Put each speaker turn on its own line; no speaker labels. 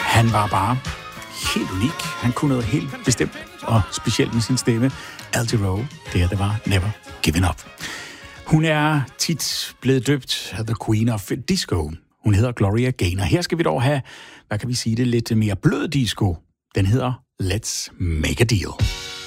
Han var bare helt unik. Han kunne noget helt bestemt, og specielt med sin stemme. Al Jarreau, det var Never Giving Up. Hun er tit blevet døbt The Queen of Disco. Hun hedder Gloria Gaynor. Her skal vi dog have, hvad kan vi sige det, lidt mere blød disco. Den hedder Let's Make a Deal.